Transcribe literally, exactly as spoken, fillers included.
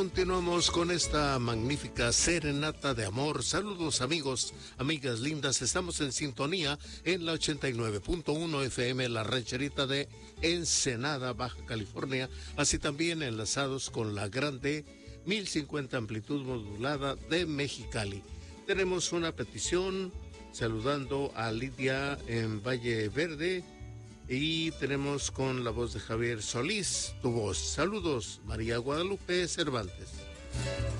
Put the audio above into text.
Continuamos con esta magnífica serenata de amor. Saludos amigos, amigas lindas. Estamos en sintonía en la ochenta y nueve punto uno F M, la rancherita de Ensenada, Baja California. Así también enlazados con la grande mil cincuenta amplitud modulada de Mexicali. Tenemos una petición saludando a Lidia en Valle Verde. Y tenemos con la voz de Javier Solís, tu voz. Saludos, María Guadalupe Cervantes.